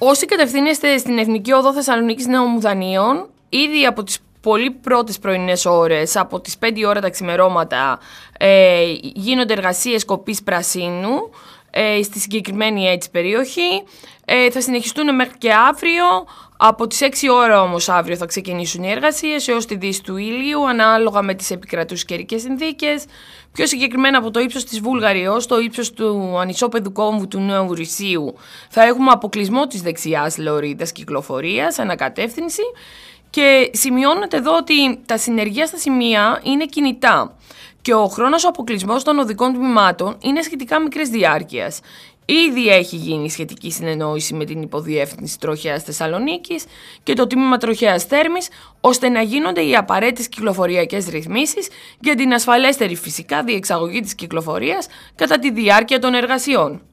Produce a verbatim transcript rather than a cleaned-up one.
Όσοι κατευθύνεστε στην Εθνική Οδό Θεσσαλονίκης Νέων Μουδανίων, ήδη από τις πολύ πρώτες πρωινές ώρες, από τις πέντε ώρα τα ξημερώματα, ε, γίνονται εργασίες κοπής πρασίνου ε, στη συγκεκριμένη έτσι περιοχή. Ε, θα συνεχιστούν μέχρι και αύριο. Από τις έξι ώρα όμως αύριο θα ξεκινήσουν οι εργασίες έως τη δύση του ηλίου, ανάλογα με τις επικρατούσες καιρικές συνθήκες. Πιο συγκεκριμένα από το ύψος της Βούλγαριος, το ύψος του ανισόπεδου κόμβου του Νέου Ρησίου, θα έχουμε αποκλεισμό της δεξιάς λωρίδας κυκλοφορίας, ανακατεύθυνση. Και σημειώνεται εδώ ότι τα συνεργεία στα σημεία είναι κινητά και ο χρόνος αποκλεισμός των οδικών τμήματων είναι σχετικά μικρής διάρκειας. Ήδη έχει γίνει σχετική συνεννόηση με την Υποδιεύθυνση Τροχέας Θεσσαλονίκης και το Τμήμα Τροχέας Θέρμης, ώστε να γίνονται οι απαραίτητες κυκλοφοριακές ρυθμίσεις για την ασφαλέστερη φυσικά διεξαγωγή της κυκλοφορίας κατά τη διάρκεια των εργασιών.